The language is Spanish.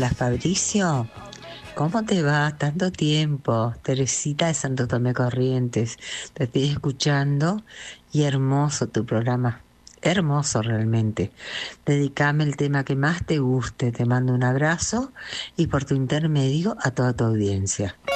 Hola Fabricio, ¿cómo te va? Tanto tiempo. Teresita de Santo Tomé Corrientes. Te estoy escuchando y hermoso tu programa. Hermoso realmente. Dedicame el tema que más te guste. Te mando un abrazo y por tu intermedio a toda tu audiencia.